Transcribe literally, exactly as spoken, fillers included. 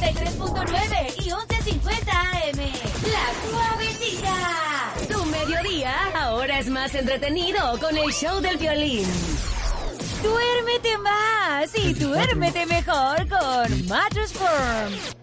y tres punto nueve y once cincuenta A M. La Suavecita. Tu mediodía ahora es más entretenido con el show del violín. Duérmete más y duérmete mejor con Mattress Firm.